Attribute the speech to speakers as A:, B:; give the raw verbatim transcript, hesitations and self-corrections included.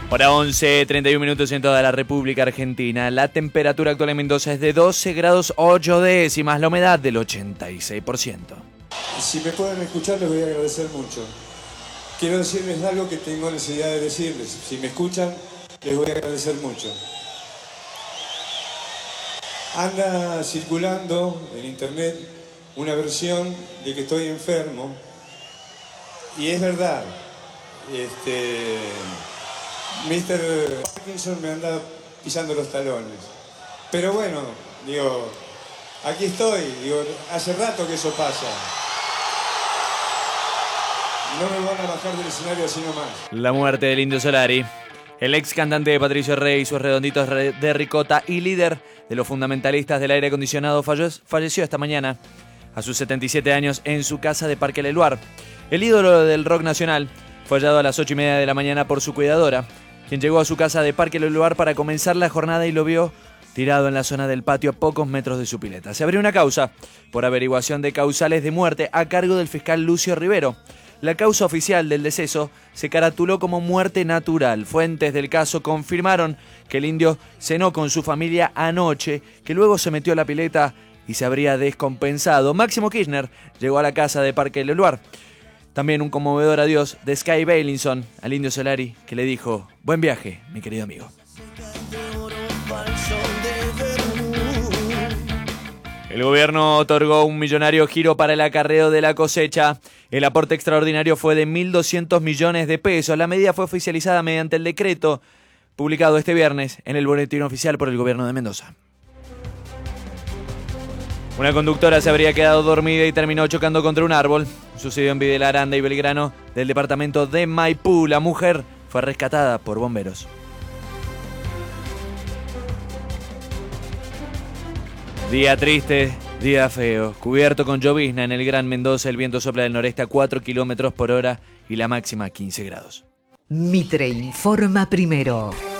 A: Hora once, treinta y un minutos en toda la República Argentina. La temperatura actual en Mendoza es de doce grados ocho décimas, la humedad del ochenta y seis por ciento.
B: Si me pueden escuchar, les voy a agradecer mucho. Quiero decirles algo que tengo necesidad de decirles. Si me escuchan, les voy a agradecer mucho. Anda circulando en internet una versión de que estoy enfermo. Y es verdad. Este... mister Parkinson me anda pisando los talones. Pero bueno, digo, aquí estoy, digo, hace rato que eso pasa. No me van a bajar del escenario así nomás.
A: La muerte del Indio Solari. El ex cantante de Patricio Rey y sus redonditos de ricota y líder de los fundamentalistas del aire acondicionado falleció esta mañana a sus setenta y siete años en su casa de Parque Leluar. El ídolo del rock nacional fue hallado a las ocho y media de la mañana por su cuidadora, quien llegó a su casa de Parque Leluar para comenzar la jornada y lo vio tirado en la zona del patio a pocos metros de su pileta. Se abrió una causa por averiguación de causales de muerte a cargo del fiscal Lucio Rivero. La causa oficial del deceso se caratuló como muerte natural. Fuentes del caso confirmaron que el indio cenó con su familia anoche, que luego se metió a la pileta y se habría descompensado. Máximo Kirchner llegó a la casa de Parque Leluar. También un conmovedor adiós de Sky Bailinson al Indio Solari, que le dijo: buen viaje, mi querido amigo. El gobierno otorgó un millonario giro para el acarreo de la cosecha. El aporte extraordinario fue de mil doscientos millones de pesos. La medida fue oficializada mediante el decreto publicado este viernes en el boletín oficial por el gobierno de Mendoza. Una conductora se habría quedado dormida y terminó chocando contra un árbol. Sucedió en Videla Aranda y Belgrano del departamento de Maipú. La mujer fue rescatada por bomberos. Día triste, día feo. Cubierto con llovizna en el Gran Mendoza. El viento sopla del noreste a cuatro kilómetros por hora y la máxima quince grados.
C: Mitre informa primero.